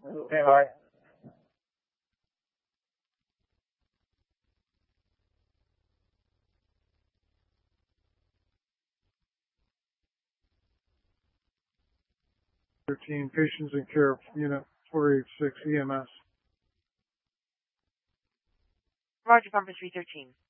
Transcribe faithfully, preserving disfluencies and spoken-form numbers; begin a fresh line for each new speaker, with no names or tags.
Okay, bye.
thirteen, Patients in Care, Unit four eighty-six, E M S.
Roger, Pumper three thirteen.